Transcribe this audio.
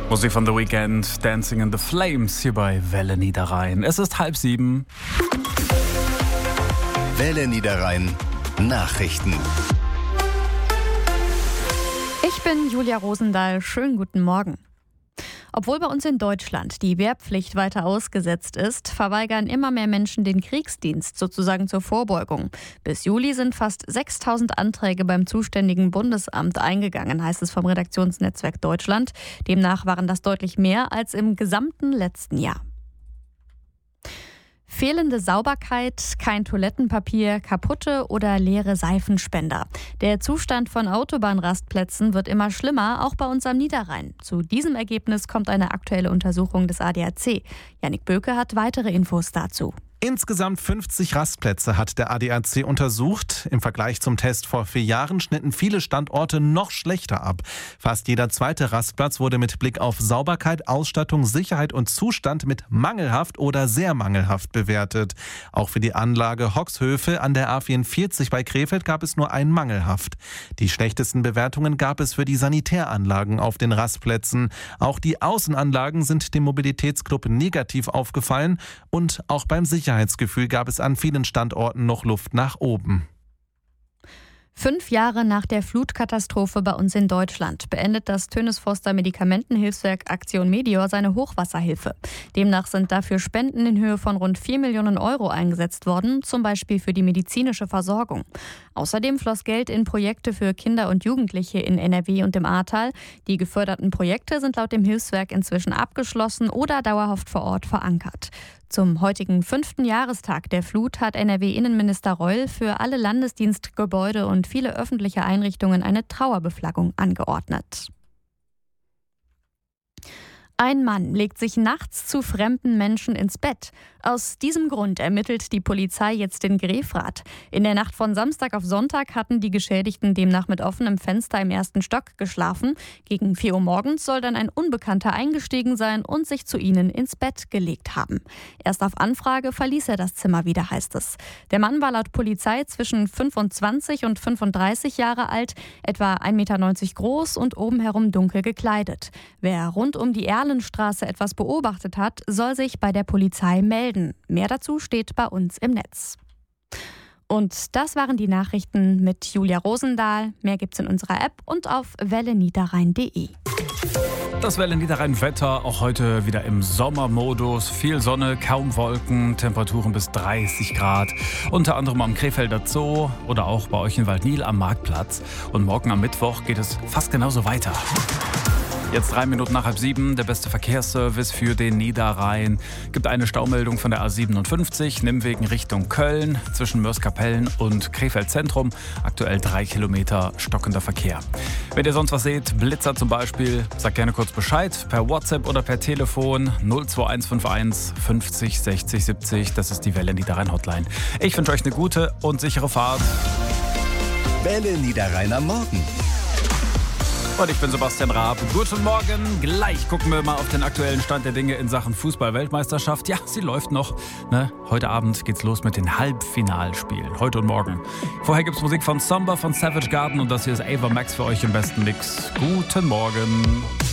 Musik von The Weeknd, Dancing in the Flames hier bei Welle Niederrhein. Es ist 6:30. Welle Niederrhein Nachrichten. Ich bin Julia Rosendahl. Schönen guten Morgen. Obwohl bei uns in Deutschland die Wehrpflicht weiter ausgesetzt ist, verweigern immer mehr Menschen den Kriegsdienst, sozusagen zur Vorbeugung. Bis Juli sind fast 6.000 Anträge beim zuständigen Bundesamt eingegangen, heißt es vom Redaktionsnetzwerk Deutschland. Demnach waren das deutlich mehr als im gesamten letzten Jahr. Fehlende Sauberkeit, kein Toilettenpapier, kaputte oder leere Seifenspender. Der Zustand von Autobahnrastplätzen wird immer schlimmer, auch bei uns am Niederrhein. Zu diesem Ergebnis kommt eine aktuelle Untersuchung des ADAC. Jannik Böke hat weitere Infos dazu. Insgesamt 50 Rastplätze hat der ADAC untersucht. Im Vergleich zum Test vor 4 Jahren schnitten viele Standorte noch schlechter ab. Fast jeder zweite Rastplatz wurde mit Blick auf Sauberkeit, Ausstattung, Sicherheit und Zustand mit mangelhaft oder sehr mangelhaft bewertet. Auch für die Anlage Hoxhöfe an der A44 bei Krefeld gab es nur ein mangelhaft. Die schlechtesten Bewertungen gab es für die Sanitäranlagen auf den Rastplätzen. Auch die Außenanlagen sind dem Mobilitätsclub negativ aufgefallen und auch beim Sicherheitsgefühl gab es an vielen Standorten noch Luft nach oben. 5 Jahre nach der Flutkatastrophe bei uns in Deutschland beendet das Tönes-Forster Medikamentenhilfswerk Aktion Meteor seine Hochwasserhilfe. Demnach sind dafür Spenden in Höhe von rund 4 Millionen Euro eingesetzt worden, zum Beispiel für die medizinische Versorgung. Außerdem floss Geld in Projekte für Kinder und Jugendliche in NRW und im Ahrtal. Die geförderten Projekte sind laut dem Hilfswerk inzwischen abgeschlossen oder dauerhaft vor Ort verankert. Zum heutigen 5. Jahrestag der Flut hat NRW-Innenminister Reul für alle Landesdienstgebäude und viele öffentliche Einrichtungen eine Trauerbeflaggung angeordnet. Ein Mann legt sich nachts zu fremden Menschen ins Bett. Aus diesem Grund ermittelt die Polizei jetzt in Grefrath. In der Nacht von Samstag auf Sonntag hatten die Geschädigten demnach mit offenem Fenster im 1. Stock geschlafen. Gegen 4 Uhr morgens soll dann ein Unbekannter eingestiegen sein und sich zu ihnen ins Bett gelegt haben. Erst auf Anfrage verließ er das Zimmer wieder, heißt es. Der Mann war laut Polizei zwischen 25 und 35 Jahre alt, etwa 1,90 Meter groß und oben herum dunkel gekleidet. Wer rund um die Erlenstraße etwas beobachtet hat, soll sich bei der Polizei melden. Mehr dazu steht bei uns im Netz. Und das waren die Nachrichten mit Julia Rosendahl. Mehr gibt's in unserer App und auf welleniederrhein.de. Das Welle Niederrhein Wetter, auch heute wieder im Sommermodus. Viel Sonne, kaum Wolken, Temperaturen bis 30 Grad. Unter anderem am Krefelder Zoo oder auch bei euch in Waldnil am Marktplatz. Und morgen am Mittwoch geht es fast genauso weiter. Jetzt 3 Minuten nach 6:30, der beste Verkehrsservice für den Niederrhein. Gibt eine Staumeldung von der A57, Nimmwegen Richtung Köln, zwischen Mörs-Kapellen und Krefeld Zentrum. Aktuell 3 Kilometer stockender Verkehr. Wenn ihr sonst was seht, Blitzer zum Beispiel, sagt gerne kurz Bescheid, per WhatsApp oder per Telefon 02151 50 60 70. Das ist die Welle Niederrhein Hotline. Ich wünsche euch eine gute und sichere Fahrt. Welle Niederrhein am Morgen. Und ich bin Sebastian Raab. Guten Morgen. Gleich gucken wir mal auf den aktuellen Stand der Dinge in Sachen Fußball-Weltmeisterschaft. Ja, sie läuft noch. Heute Abend geht's los mit den Halbfinalspielen. Heute und morgen. Vorher gibt's Musik von Somber von Savage Garden und das hier ist Ava Max für euch im besten Mix. Guten Morgen.